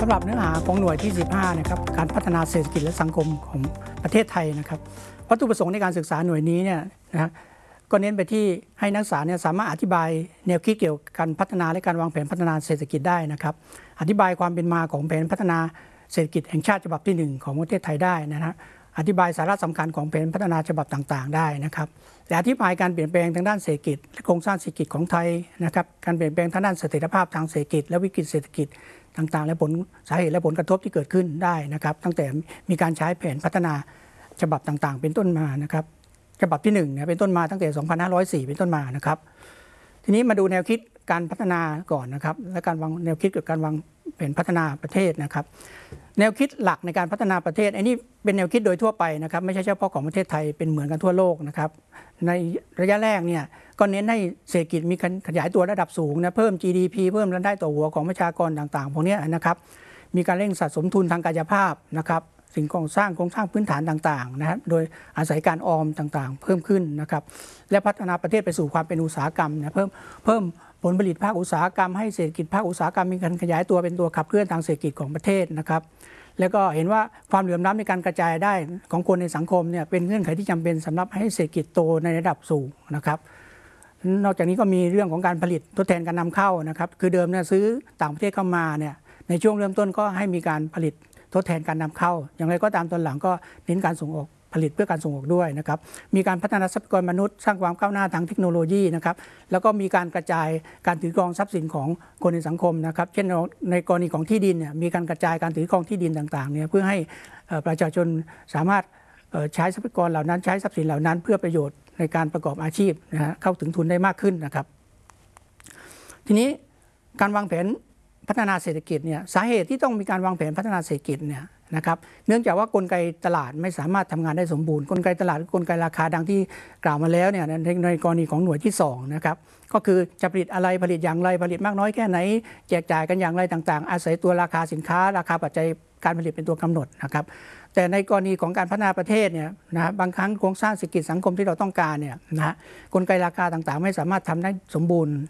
ำหรับเนื้อหาของหน่วยที่ 15 นะครับการพัฒนาเศรษฐกิจและสังคมของประเทศไทยนะครับวัตถุประสงค์ในการศึกษาหน่วยนี้เนี่ยนะก็เน้นไปที่ให้นักศึกษาเนี่ยสามารถอธิบายแนวคิดเกี่ยวกับการพัฒนาและการวางแผนพัฒนาเศรษฐกิจได้นะครับอธิบายความเป็นมาของแผนพัฒนาเศรษฐกิจแห่งชาติฉบับที่ 1ของประเทศไทยได้นะฮะอธิบายสาระสำคัญของแผนพัฒนาฉบับต่างๆได้นะครับและอธิบายการเปลี่ยนแปลงทางด้านเศรษฐกิจและโครงสร้างเศรษฐกิจของไทยนะครับการเปลี่ยนแปลงทางด้านเสถียรภาพทางเศรษฐกิจและวิกฤตเศรษฐกิจต่างๆและผลสาเหตุและผลกระทบที่เกิดขึ้นได้นะครับตั้งแต่มีการใช้แผนพัฒนาฉบับต่างๆเป็นต้นมานะครับฉบับที่1เนี่ยเป็นต้นมาตั้งแต่2504เป็นต้นมานะครับทีนี้มาดูแนวคิดการพัฒนาก่อนนะครับและการวางแนวคิดเกี่ยวกับการวางแผนพัฒนาประเทศนะครับแนวคิดหลักในการพัฒนาประเทศอันนี้เป็นแนวคิดโดยทั่วไปนะครับไม่ใช่เฉพาะของประเทศไทยเป็นเหมือนกันทั่วโลกนะครับในระยะแรกเนี่ยก็เน้นให้เศรษฐกิจมีการขยายตัวระดับสูงนะเพิ่ม GDP เพิ่มรายได้ต่อหัวของประชากรต่างๆพวกนี้นะครับมีการเร่งสะสมทุนทางกายภาพนะครับสิ่งก่อสร้างโครงสร้างพื้นฐานต่างๆนะครับโดยอาศัยการออมต่างๆเพิ่มขึ้นนะครับและพัฒนาประเทศไปสู่ความเป็นอุตสาหกรรมนะเพิ่มผลผลิตภาคอุตสาหกรรมให้เศรษฐกิจภาคอุตสาหกรรมมีการขยายตัวเป็นตัวขับเคลื่อนทางเศรษฐกิจของประเทศนะครับแล้วก็เห็นว่าความเหลื่อมล้ำในการกระจายได้ของคนในสังคมเนี่ยเป็นเงื่อนไขที่จำเป็นสำหรับให้เศรษฐกิจโตในระดับสูงนะครับนอกจากนี้ก็มีเรื่องของการผลิตทดแทนการนำเข้านะครับคือเดิมเนี่ยซื้อต่างประเทศเข้ามาเนี่ยในช่วงเริ่มต้นก็ให้มีการผลิตทดแทนการนำเข้าอย่างไรก็ตามตอนหลังก็เน้นการส่งออกผลิตเพื่อการส่งออกด้วยนะครับมีการพัฒนาทรัพยากรมนุษย์สร้างความก้าวหน้าทางเทคโนโลยีนะครับแล้วก็มีการกระจายการถือครองทรัพย์สินของคนในสังคมนะครับเช่นในกรณีของที่ดินเนี่ยมีการกระจายการถือครองที่ดินต่างๆเนี่ยเพื่อให้ประชาชนสามารถใช้ทรัพยากรเหล่านั้นใช้ทรัพย์สินเหล่านั้นเพื่อประโยชน์ในการประกอบอาชีพนะฮะเข้าถึงทุนได้มากขึ้นนะครับทีนี้การวางแผนพัฒนาเศรษฐกิจเนี่ยสาเหตุที่ต้องมีการวางแผนพัฒนาเศรษฐกิจเนี่ยนะครับเนื่องจากว่ากลไกตลาดไม่สามารถทำงานได้สมบูรณ์กลไกตลาดหรือกลไกราคาดังที่กล่าวมาแล้วเนี่ยในกรณีของหน่วยที่2นะครับก็คือจะผลิตอะไรผลิตอย่างไรผลิตมากน้อยแค่ไหนแจกจ่ายกันอย่างไรต่างๆอาศัยตัวราคาสินค้าราคาปัจจัยการผลิตเป็นตัวกำหนดนะครับแต่ในกรณีของการพัฒนาประเทศเนี่ยนะบางครั้งโครงสร้างเศรษฐกิจสังคมที่เราต้องการเนี่ยนะกลไกราคาต่างๆไม่สามารถทำได้สมบูรณ์